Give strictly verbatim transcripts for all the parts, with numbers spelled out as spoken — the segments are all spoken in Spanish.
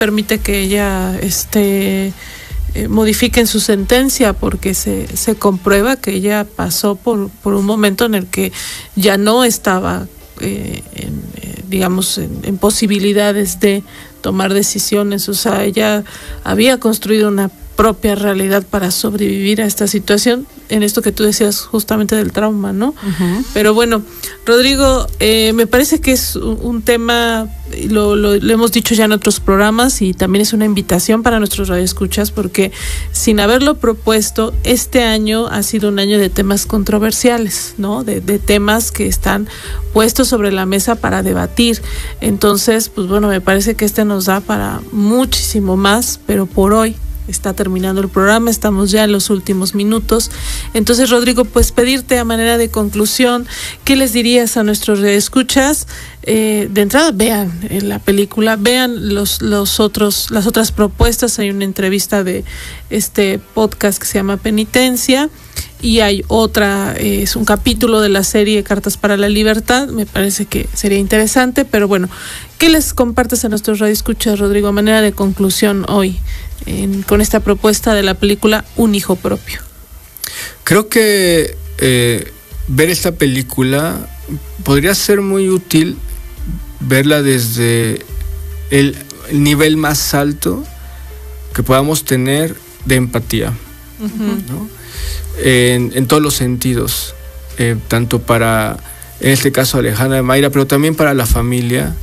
permite que ella este eh, modifiquen su sentencia, porque se, se comprueba que ella pasó por, por un momento en el que ya no estaba eh, en, eh, digamos en, en posibilidades de tomar decisiones. O sea, ella había construido una propia realidad para sobrevivir a esta situación, en esto que tú decías justamente del trauma, ¿no? Uh-huh. Pero bueno, Rodrigo, eh, me parece que es un, un tema, lo, lo, lo hemos dicho ya en otros programas, y también es una invitación para nuestros radioescuchas, porque sin haberlo propuesto, este año ha sido un año de temas controversiales, ¿no? De, de temas que están puestos sobre la mesa para debatir. Entonces, pues bueno, me parece que este nos da para muchísimo más, pero por hoy está terminando el programa, estamos ya en los últimos minutos. Entonces, Rodrigo, pues pedirte a manera de conclusión, ¿qué les dirías a nuestros escuchas? Eh, de entrada, vean eh, la película, vean los, los otros, las otras propuestas. Hay una entrevista de este podcast que se llama Penitencia, y hay otra, eh, es un capítulo de la serie Cartas para la Libertad. Me parece que sería interesante, pero bueno, ¿qué les compartes a nuestros radioescuchas, Rodrigo, a manera de conclusión hoy en, con esta propuesta de la película Un Hijo Propio? Creo que eh, ver esta película podría ser muy útil, verla desde el, el nivel más alto que podamos tener de empatía, uh-huh. ¿no? En, en todos los sentidos, eh, tanto para, en este caso, Alejandra de Mayra, pero también para la familia,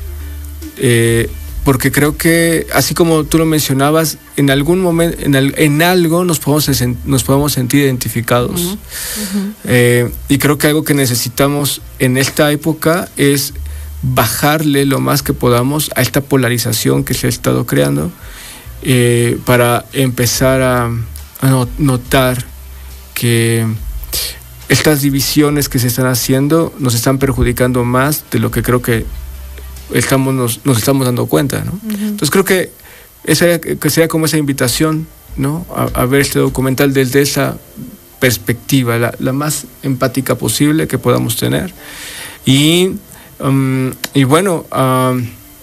eh, porque creo que, así como tú lo mencionabas, en algún momento, en, al, en algo nos podemos, nos podemos sentir identificados. Uh-huh. Uh-huh. Eh, y creo que algo que necesitamos en esta época es bajarle lo más que podamos a esta polarización que se ha estado creando, eh, para empezar a, a notar que estas divisiones que se están haciendo nos están perjudicando más de lo que creo que estamos, nos, nos estamos dando cuenta, ¿no? Uh-huh. Entonces creo que esa que sea como esa invitación, ¿no? A, a ver este documental desde esa perspectiva, la, la más empática posible que podamos tener. Y, um, y bueno, um,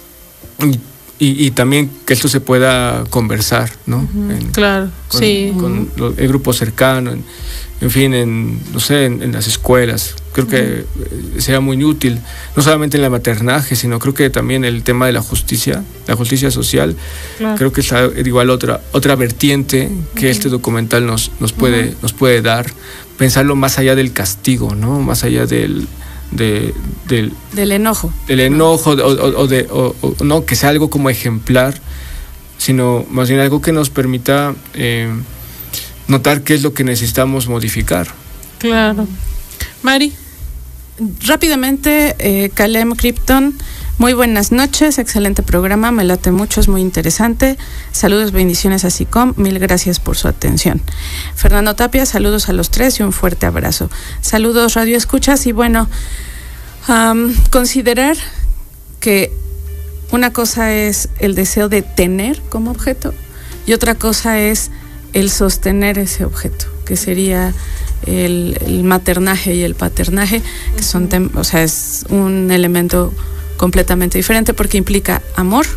y, y también que esto se pueda conversar, ¿no? Uh-huh. En, claro, con, sí. Con uh-huh. el grupo cercano, en, en fin, en, no sé, en, en las escuelas. Creo uh-huh. que sea muy útil, no solamente en el maternaje, sino creo que también el tema de la justicia, la justicia social. Claro. Creo que es igual otra, otra vertiente que uh-huh. este documental nos, nos, puede, uh-huh. nos puede dar, pensarlo más allá del castigo, ¿no? Más allá del... De, del, del enojo del enojo o, o, o de o, o, no que sea algo como ejemplar, sino más bien algo que nos permita eh, notar qué es lo que necesitamos modificar. Claro. Mari, rápidamente, eh, Calem Krypton, muy buenas noches, excelente programa, me late mucho, es muy interesante. Saludos, bendiciones a SICOM, mil gracias por su atención. Fernando Tapia, saludos a los tres y un fuerte abrazo. Saludos, Radio Escuchas, y bueno, um, considerar que una cosa es el deseo de tener como objeto y otra cosa es el sostener ese objeto, que sería el, el maternaje y el paternaje, que son, tem- o sea, es un elemento completamente diferente porque implica amor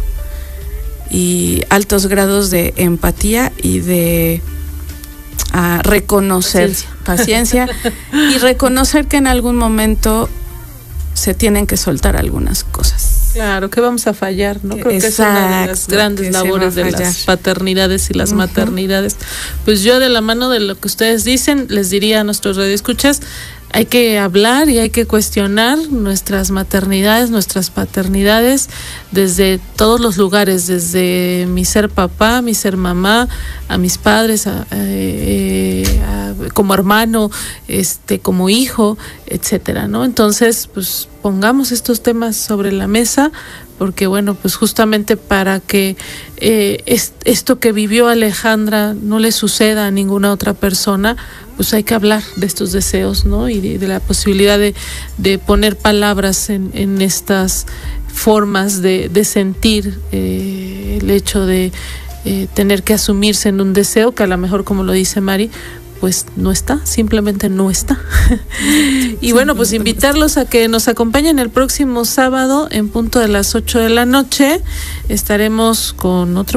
y altos grados de empatía y de uh, reconocer paciencia, paciencia y reconocer que en algún momento se tienen que soltar algunas cosas. Claro, que vamos a fallar, ¿no? Creo Exacto, que es una de las grandes labores de las paternidades y las uh-huh. maternidades. Pues yo, de la mano de lo que ustedes dicen, les diría a nuestros radioescuchas, hay que hablar y hay que cuestionar nuestras maternidades, nuestras paternidades desde todos los lugares, desde mi ser papá, mi ser mamá, a mis padres, a, eh, a, como hermano, este, como hijo, etcétera, ¿no? Entonces, pues pongamos estos temas sobre la mesa, porque bueno, pues justamente para que eh, es, esto que vivió Alejandra no le suceda a ninguna otra persona, pues hay que hablar de estos deseos, ¿no? Y de, de la posibilidad de, de poner palabras en, en estas formas de, de sentir eh, el hecho de eh, tener que asumirse en un deseo que a lo mejor, como lo dice Mari, pues no está, simplemente no está. Y bueno, pues invitarlos a que nos acompañen el próximo sábado en punto de las ocho de la noche. Estaremos con otro